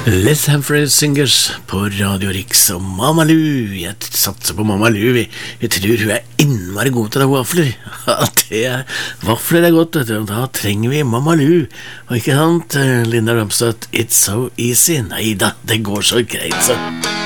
Les Humphrey Singers på Radio Rix og Mama Lou. Jeg satser på Mama Lou. Jeg tror hun innmari god til å lage vafler. Vafler godt, vet du. Da trenger vi Mama Lou. Og ikke sant, Linda Ronstadt, it's so easy. Neida, det går så greit så.